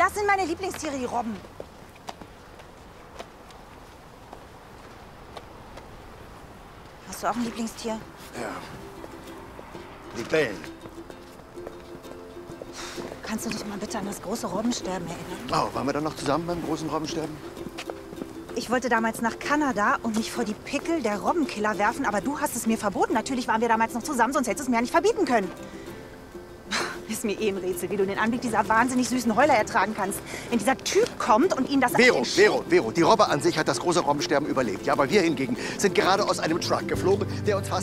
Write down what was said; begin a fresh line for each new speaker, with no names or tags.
Das sind meine Lieblingstiere, die Robben. Hast du auch ein Lieblingstier?
Ja. Libellen.
Kannst du dich mal bitte an das große Robbensterben erinnern?
Oh, waren wir dann noch zusammen beim großen Robbensterben?
Ich wollte damals nach Kanada und mich vor die Pickel der Robbenkiller werfen, aber du hast es mir verboten. Natürlich waren wir damals noch zusammen, sonst hättest du es mir ja nicht verbieten können. Ist mir eh ein Rätsel, wie du den Anblick dieser wahnsinnig süßen Heuler ertragen kannst. Wenn dieser Typ kommt und ihn das...
Vero, die Robbe an sich hat das große Robbensterben überlebt. Ja, aber wir hingegen sind gerade aus einem Truck geflogen, der uns fast